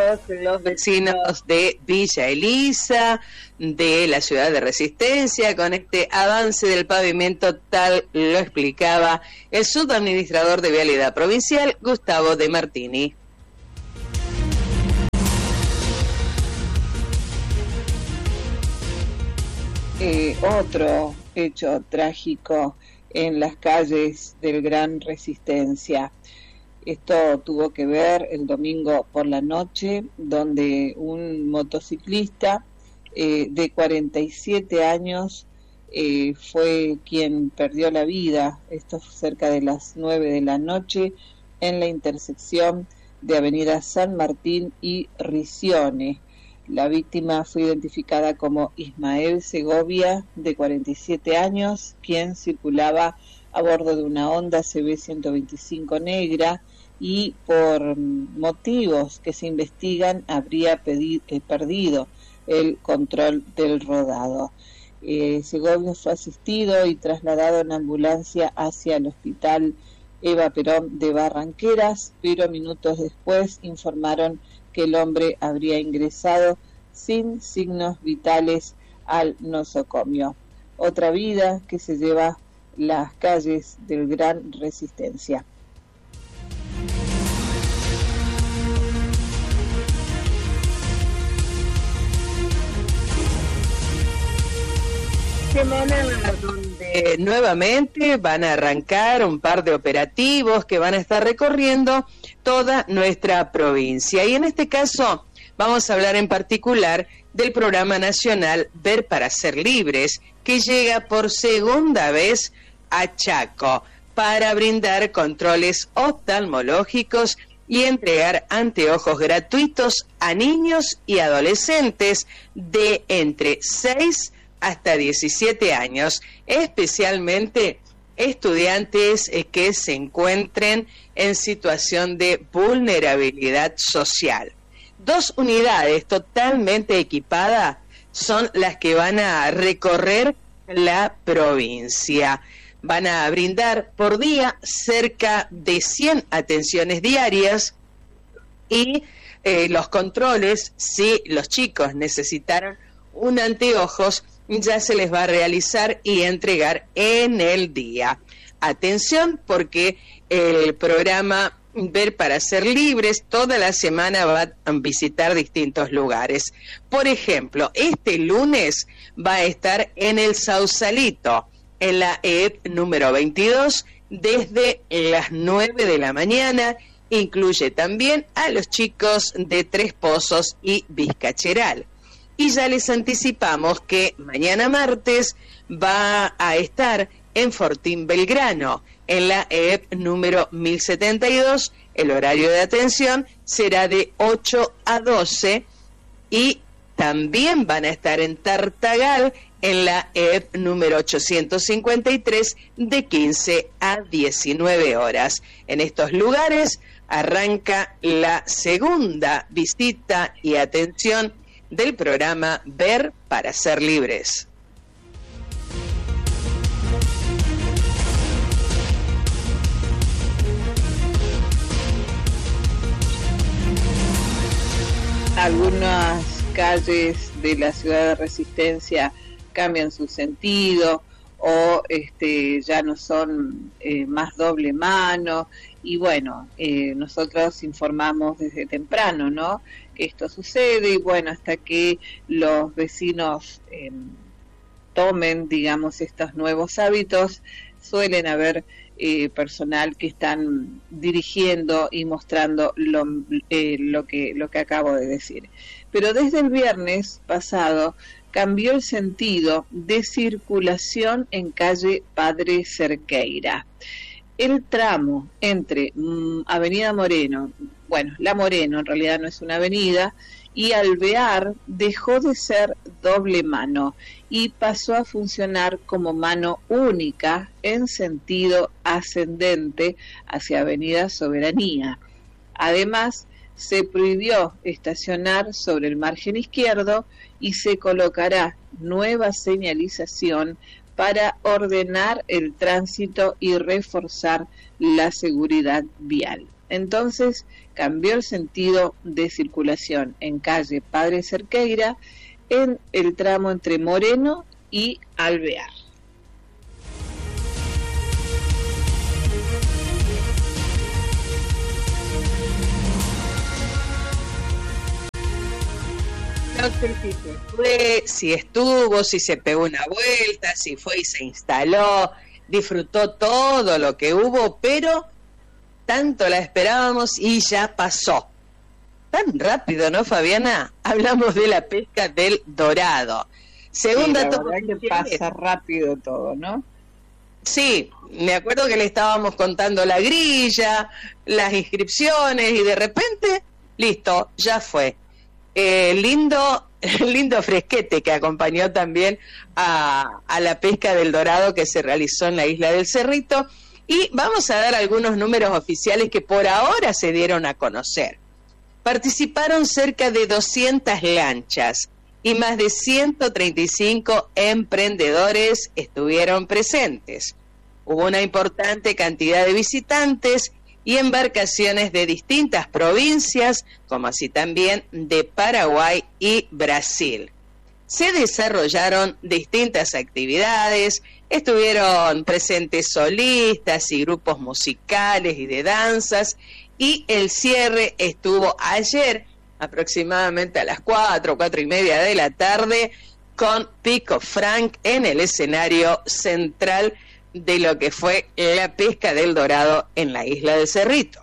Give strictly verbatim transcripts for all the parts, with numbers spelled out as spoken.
todos los vecinos de Villa Elisa, de la ciudad de Resistencia, con este avance del pavimento, tal lo explicaba el subadministrador de Vialidad Provincial, Gustavo De Martini. Eh, otro hecho trágico en las calles del Gran Resistencia. Esto tuvo que ver el domingo por la noche, donde un motociclista eh, de cuarenta y siete años eh, fue quien perdió la vida. Esto fue cerca de las nueve de la noche en la intersección de Avenida San Martín y Ricione. La víctima fue identificada como Ismael Segovia, de cuarenta y siete años, quien circulaba a bordo de una Honda C B ciento veinticinco negra y por motivos que se investigan habría pedi- eh, perdido el control del rodado. Eh, Segovia fue asistido y trasladado en ambulancia hacia el hospital Eva Perón de Barranqueras, pero minutos después informaron que el hombre habría ingresado sin signos vitales al nosocomio. Otra vida que se lleva las calles del Gran Resistencia. Semana donde nuevamente van a arrancar un par de operativos que van a estar recorriendo toda nuestra provincia. Y en este caso vamos a hablar en particular del programa nacional Ver para Ser Libres, que llega por segunda vez a Chaco para brindar controles oftalmológicos y entregar anteojos gratuitos a niños y adolescentes de entre seis hasta diecisiete años, especialmente estudiantes que se encuentren en situación de vulnerabilidad social. Dos unidades totalmente equipadas son las que van a recorrer la provincia. Van a brindar por día cerca de cien atenciones diarias y eh, los controles, si los chicos necesitaran un anteojos, ya se les va a realizar y entregar en el día. Atención, porque el programa Ver para Ser Libres toda la semana va a visitar distintos lugares. Por ejemplo, este lunes va a estar en el Sausalito, en la E E P número veintidós, desde las nueve de la mañana. Incluye también a los chicos de Tres Pozos y Vizcacheral. Y ya les anticipamos que mañana martes va a estar en Fortín Belgrano, en la E E P número mil setenta y dos. El horario de atención será de ocho a doce y también van a estar en Tartagal, en la E E P número ochocientos cincuenta y tres, de quince a diecinueve horas. En estos lugares arranca la segunda visita y atención del programa Ver para Ser Libres. Algunas calles de la ciudad de Resistencia cambian su sentido o este, ya no son eh, más doble mano, y bueno, eh, nosotros informamos desde temprano, ¿no?, que esto sucede, y bueno, hasta que los vecinos eh, tomen, digamos, estos nuevos hábitos, suelen haber eh, personal que están dirigiendo y mostrando lo, eh, lo que lo que acabo de decir. Pero desde el viernes pasado cambió el sentido de circulación en calle Padre Cerqueira. El tramo entre mmm, Avenida Moreno, bueno, La Moreno en realidad no es una avenida, y Alvear dejó de ser doble mano y pasó a funcionar como mano única en sentido ascendente hacia Avenida Soberanía. Además, se prohibió estacionar sobre el margen izquierdo y se colocará nueva señalización para ordenar el tránsito y reforzar la seguridad vial. Entonces, cambió el sentido de circulación en calle Padre Cerqueira en el tramo entre Moreno y Alvear. No sé si se fue, si estuvo, si se pegó una vuelta, si fue y se instaló, disfrutó todo lo que hubo, pero tanto la esperábamos y ya pasó. Tan rápido, ¿no, Fabiana? Hablamos de la pesca del dorado. Según sí, datos la verdad que pasa rápido todo, ¿no? Sí, me acuerdo que le estábamos contando la grilla, las inscripciones y de repente, listo, ya fue. Eh, lindo, lindo fresquete que acompañó también a, a la pesca del dorado que se realizó en la isla del Cerrito. Y vamos a dar algunos números oficiales que por ahora se dieron a conocer. Participaron cerca de doscientas lanchas y más de ciento treinta y cinco emprendedores estuvieron presentes. Hubo una importante cantidad de visitantes y embarcaciones de distintas provincias, como así también de Paraguay y Brasil. Se desarrollaron distintas actividades, estuvieron presentes solistas y grupos musicales y de danzas, y el cierre estuvo ayer aproximadamente a las cuatro, cuatro y media de la tarde, con Pico Frank en el escenario central de lo que fue la pesca del dorado en la isla del Cerrito.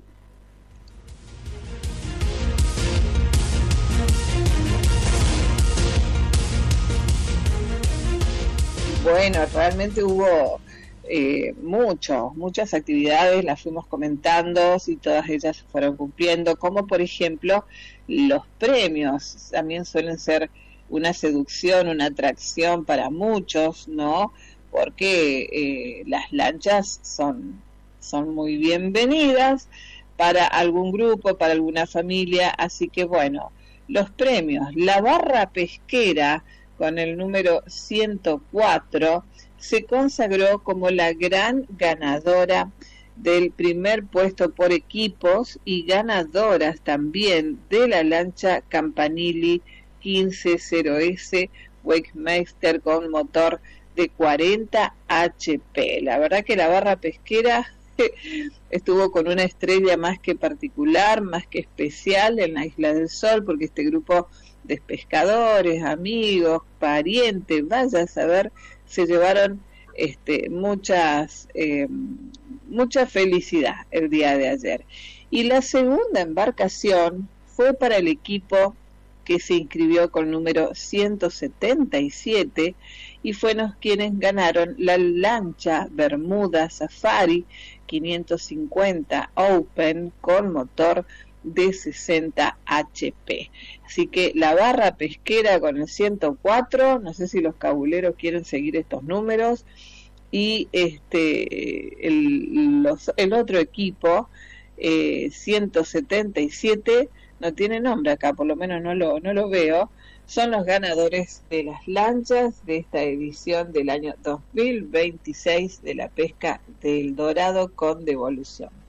Bueno, realmente hubo eh, mucho, muchas actividades, las fuimos comentando y todas ellas se fueron cumpliendo, como por ejemplo los premios, también suelen ser una seducción, una atracción para muchos, ¿no? Porque eh, las lanchas son, son muy bienvenidas para algún grupo, para alguna familia, así que bueno, los premios, la barra pesquera con el número ciento cuatro se consagró como la gran ganadora del primer puesto por equipos y ganadoras también de la lancha Campanili quince cero ese Wakemeister con motor de cuarenta H P. La verdad que la barra pesquera estuvo con una estrella más que particular, más que especial en la Isla del Sol, porque este grupo de pescadores, amigos, parientes, vaya a saber, se llevaron este, muchas, eh, mucha felicidad el día de ayer. Y la segunda embarcación fue para el equipo que se inscribió con el número ciento setenta y siete y fueron quienes ganaron la lancha Bermuda Safari quinientos cincuenta Open con motor de sesenta H P. Así que la barra pesquera con el ciento cuatro, no sé si los cabuleros quieren seguir estos números, y este el, los, el otro equipo eh, ciento setenta y siete no tiene nombre acá, por lo menos no lo, no lo veo, son los ganadores de las lanchas de esta edición del año dos mil veintiséis de la pesca del dorado con devolución.